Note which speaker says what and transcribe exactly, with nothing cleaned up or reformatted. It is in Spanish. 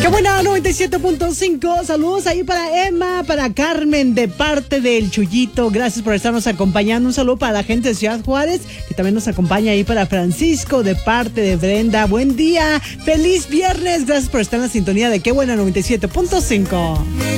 Speaker 1: Qué buena, noventa y siete punto cinco. Saludos ahí para Emma, para Carmen, de parte del Chuyito. Gracias por estarnos acompañando. Un saludo para la gente de Ciudad Juárez, que también nos acompaña ahí, para Francisco, de parte de Brenda. Buen día, feliz viernes. Gracias por estar en la sintonía de Qué buena, noventa y siete punto cinco.